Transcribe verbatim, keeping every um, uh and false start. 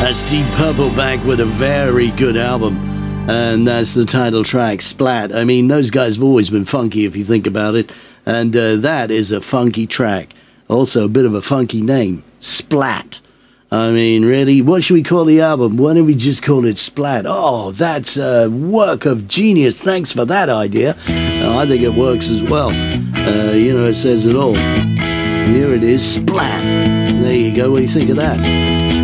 That's Deep Purple back with a very good album. And that's the title track, Splat. I mean, those guys have always been funky if you think about it. And uh, that is a funky track. Also a bit of a funky name, Splat. I mean, really, what should we call the album? Why don't we just call it Splat? Oh, that's a work of genius. Thanks for that idea. Uh, I think it works as well. Uh, you know, it says it all. Here it is, Splat. There you go. What do you think of that?